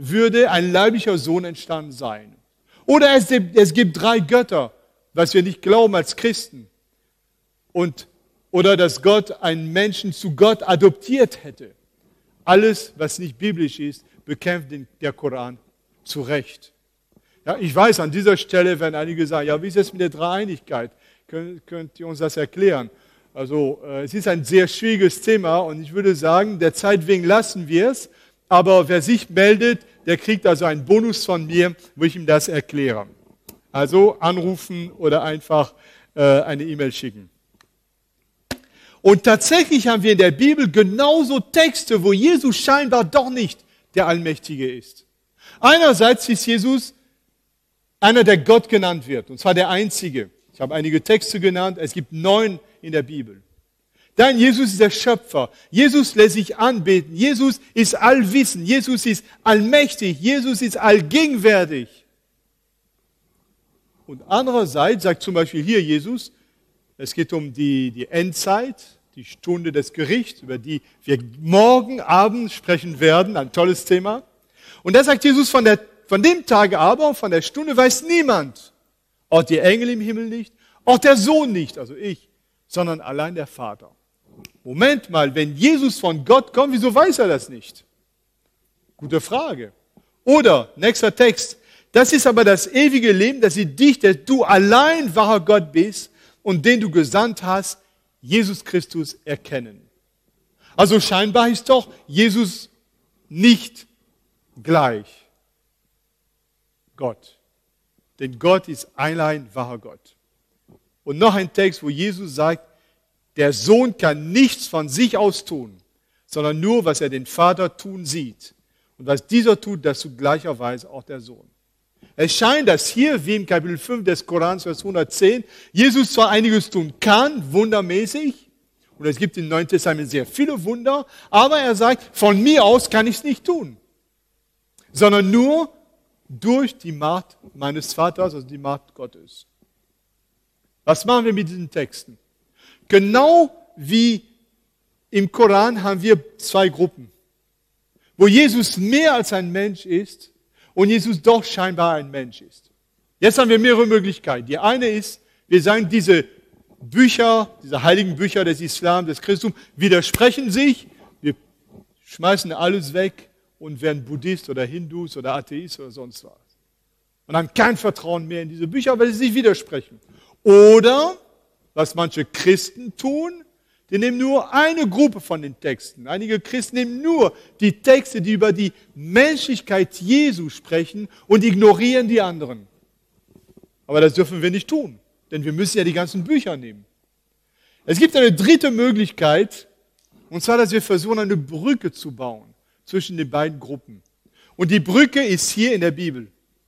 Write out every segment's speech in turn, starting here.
würde ein leiblicher Sohn entstanden sein. Oder es gibt 3 Götter, was wir nicht glauben als Christen. Oder dass Gott einen Menschen zu Gott adoptiert hätte. Alles, was nicht biblisch ist, bekämpft der Koran zu Recht. Ja, ich weiß, an dieser Stelle werden einige sagen, ja, wie ist es mit der Dreieinigkeit? Könnt ihr uns das erklären? Also es ist ein sehr schwieriges Thema und ich würde sagen, der Zeit wegen lassen wir es. Aber wer sich meldet, der kriegt also einen Bonus von mir, wo ich ihm das erkläre. Also anrufen oder einfach eine E-Mail schicken. Und tatsächlich haben wir in der Bibel genauso Texte, wo Jesus scheinbar doch nicht der Allmächtige ist. Einerseits ist Jesus einer, der Gott genannt wird, und zwar der Einzige. Ich habe einige Texte genannt, es gibt 9 in der Bibel. Dann Jesus ist der Schöpfer, Jesus lässt sich anbeten, Jesus ist allwissend, Jesus ist allmächtig, Jesus ist allgegenwärtig. Und andererseits sagt zum Beispiel hier Jesus, es geht um die Endzeit, die Stunde des Gerichts, über die wir morgen Abend sprechen werden, ein tolles Thema. Und da sagt Jesus, von dem Tage aber, von der Stunde weiß niemand, auch die Engel im Himmel nicht, auch der Sohn nicht, also ich, sondern allein der Vater. Moment mal, wenn Jesus von Gott kommt, wieso weiß er das nicht? Gute Frage. Oder, nächster Text, das ist aber das ewige Leben, dass sie dich, der du allein wahrer Gott bist und den du gesandt hast, Jesus Christus erkennen. Also scheinbar ist doch Jesus nicht gleich Gott. Denn Gott ist allein wahrer Gott. Und noch ein Text, wo Jesus sagt, der Sohn kann nichts von sich aus tun, sondern nur, was er den Vater tun sieht. Und was dieser tut, das tut gleicherweise auch der Sohn. Es scheint, dass hier, wie im Kapitel 5 des Korans, Vers 110, Jesus zwar einiges tun kann, wundermäßig, und es gibt im Neuen Testament sehr viele Wunder, aber er sagt, von mir aus kann ich es nicht tun, sondern nur durch die Macht meines Vaters, also die Macht Gottes. Was machen wir mit diesen Texten? Genau wie im Koran haben wir 2 Gruppen, wo Jesus mehr als ein Mensch ist und Jesus doch scheinbar ein Mensch ist. Jetzt haben wir mehrere Möglichkeiten. Die eine ist, wir sagen, diese Bücher, diese heiligen Bücher des Islam, des Christentums, widersprechen sich. Wir schmeißen alles weg und werden Buddhist oder Hindus oder Atheist oder sonst was. Und haben kein Vertrauen mehr in diese Bücher, weil sie sich widersprechen. Oder, was manche Christen tun, die nehmen nur eine Gruppe von den Texten. Einige Christen nehmen nur die Texte, die über die Menschlichkeit Jesu sprechen und ignorieren die anderen. Aber das dürfen wir nicht tun, denn wir müssen ja die ganzen Bücher nehmen. Es gibt eine dritte Möglichkeit, und zwar, dass wir versuchen, eine Brücke zu bauen zwischen den beiden Gruppen. Und die Brücke ist hier in der Bibel.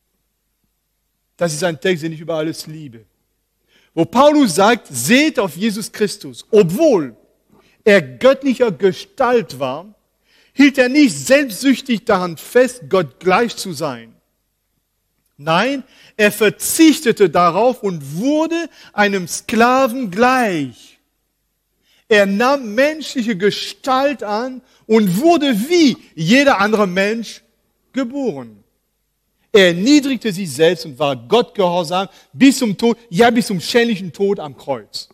Das ist ein Text, den ich über alles liebe. Wo Paulus sagt, seht auf Jesus Christus. Obwohl er göttlicher Gestalt war, hielt er nicht selbstsüchtig daran fest, Gott gleich zu sein. Nein, er verzichtete darauf und wurde einem Sklaven gleich. Er nahm menschliche Gestalt an und wurde wie jeder andere Mensch geboren. Er erniedrigte sich selbst und war Gott gehorsam bis zum Tod, ja bis zum schändlichen Tod am Kreuz.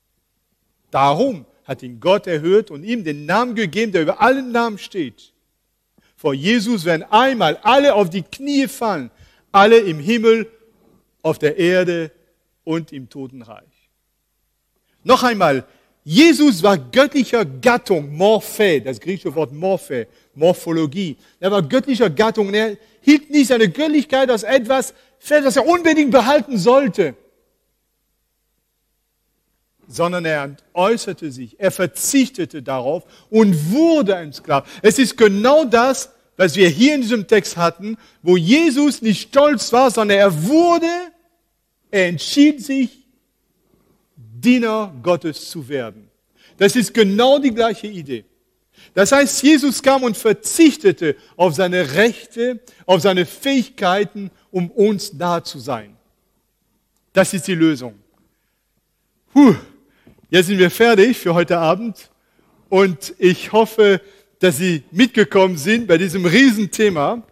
Darum hat ihn Gott erhöht und ihm den Namen gegeben, der über allen Namen steht. Vor Jesus werden einmal alle auf die Knie fallen, alle im Himmel, auf der Erde und im Totenreich. Noch einmal, Jesus war göttlicher Gattung, Morphe, das griechische Wort Morphe, Morphologie. Er war göttlicher Gattung und er hielt nicht seine Göttlichkeit als etwas fest, das er unbedingt behalten sollte, sondern er äußerte sich, er verzichtete darauf und wurde ein Sklave. Es ist genau das, was wir hier in diesem Text hatten, wo Jesus nicht stolz war, sondern er entschied sich, Diener Gottes zu werden. Das ist genau die gleiche Idee. Das heißt, Jesus kam und verzichtete auf seine Rechte, auf seine Fähigkeiten, um uns nahe zu sein. Das ist die Lösung. Jetzt sind wir fertig für heute Abend und ich hoffe, dass Sie mitgekommen sind bei diesem Riesenthema.